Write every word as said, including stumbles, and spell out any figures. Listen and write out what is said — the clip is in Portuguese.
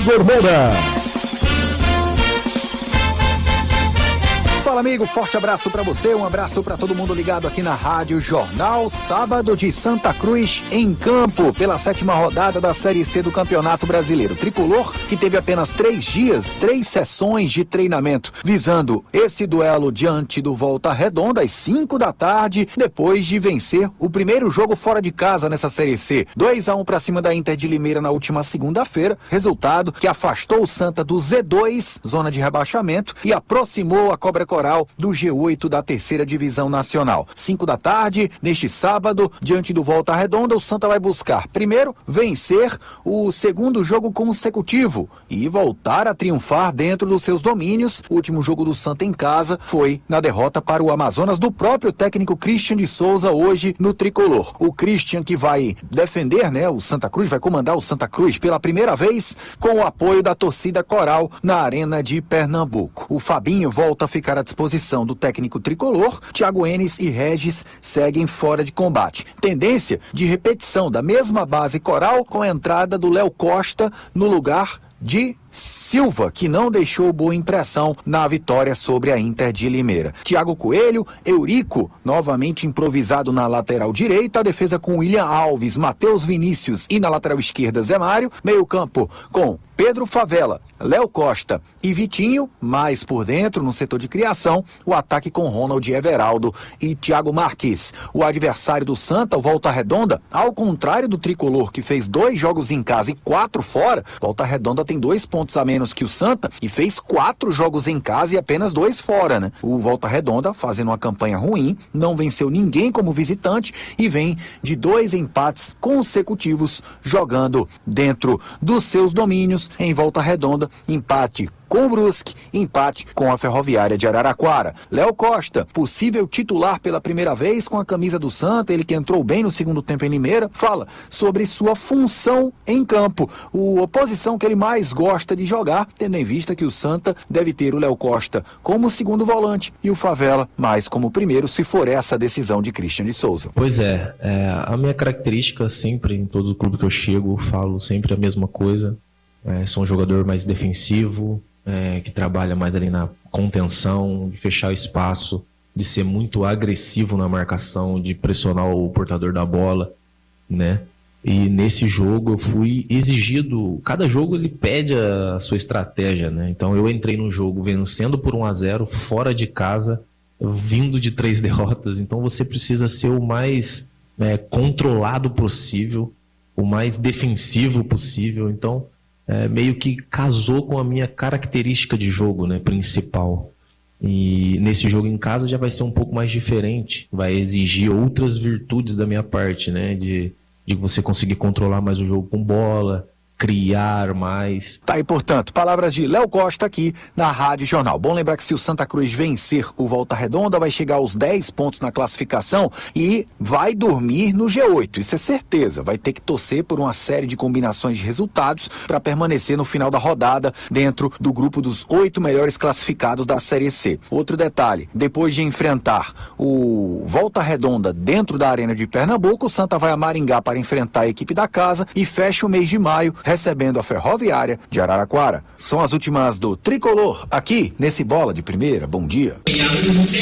Igor Moura. Fala, amigo, forte abraço pra você, um abraço pra todo mundo ligado aqui na Rádio Jornal. Sábado de Santa Cruz em campo pela sétima rodada da Série C do Campeonato Brasileiro. Tricolor que teve apenas três dias, três sessões de treinamento, visando esse duelo diante do Volta Redonda às cinco da tarde, depois de vencer o primeiro jogo fora de casa nessa Série C. dois a um pra cima da Inter de Limeira na última segunda-feira, resultado que afastou o Santa do Z dois, zona de rebaixamento, e aproximou a Cobra Coral do G oito da terceira divisão nacional. cinco da tarde, neste sábado, diante do Volta Redonda, o Santa vai buscar, primeiro, vencer o segundo jogo consecutivo e voltar a triunfar dentro dos seus domínios. O último jogo do Santa em casa foi na derrota para o Amazonas do próprio técnico Christian de Souza, hoje no Tricolor. O Christian que vai defender, né, o Santa Cruz, vai comandar o Santa Cruz pela primeira vez com o apoio da torcida coral na Arena de Pernambuco. O Fabinho volta a ficar à disposição do técnico tricolor. Thiago Enes e Regis seguem fora de combate. Tendência de repetição da mesma base coral com a entrada do Léo Costa no lugar de Silva, que não deixou boa impressão na vitória sobre a Inter de Limeira. Thiago Coelho, Eurico, novamente improvisado na lateral direita, a defesa com William Alves, Matheus Vinícius e na lateral esquerda Zé Mário, meio campo com Pedro Favela, Léo Costa e Vitinho, mais por dentro, no setor de criação, o ataque com Ronald Everaldo e Thiago Marques. O adversário do Santa, o Volta Redonda, ao contrário do Tricolor, que fez dois jogos em casa e quatro fora, Volta Redonda tem dois pontos a menos que o Santa e fez quatro jogos em casa e apenas dois fora, né? O Volta Redonda fazendo uma campanha ruim, não venceu ninguém como visitante e vem de dois empates consecutivos jogando dentro dos seus domínios. Em Volta Redonda, empate com o Brusque, empate com a Ferroviária de Araraquara. Léo Costa, possível titular pela primeira vez com a camisa do Santa, ele que entrou bem no segundo tempo em Limeira, fala sobre sua função em campo, a oposição que ele mais gosta de jogar, tendo em vista que o Santa deve ter o Léo Costa como segundo volante e o Favela mais como primeiro, se for essa a decisão de Christian de Souza. Pois é, é a minha característica sempre, em todo clube que eu chego, eu falo sempre a mesma coisa. É, sou um jogador mais defensivo, é, que trabalha mais ali na contenção, de fechar o espaço, de ser muito agressivo na marcação, de pressionar o portador da bola, né? E nesse jogo eu fui exigido, cada jogo ele pede a sua estratégia, né? Então eu entrei no jogo vencendo por um a zero, fora de casa, vindo de três derrotas, então você precisa ser o mais é, controlado possível, o mais defensivo possível, então É, meio que casou com a minha característica de jogo, né, principal. E nesse jogo em casa já vai ser um pouco mais diferente, vai exigir outras virtudes da minha parte, né, de, de você conseguir controlar mais o jogo com bola, criar mais. Tá aí, portanto, palavras de Léo Costa aqui na Rádio Jornal. Bom lembrar que se o Santa Cruz vencer o Volta Redonda, vai chegar aos dez pontos na classificação e vai dormir no G oito, isso é certeza. Vai ter que torcer por uma série de combinações de resultados para permanecer no final da rodada dentro do grupo dos oito melhores classificados da Série C. Outro detalhe, depois de enfrentar o Volta Redonda dentro da Arena de Pernambuco, o Santa vai a Maringá para enfrentar a equipe da casa e fecha o mês de maio recebendo a Ferroviária de Araraquara. São as últimas do Tricolor, aqui nesse Bola de Primeira. Bom dia.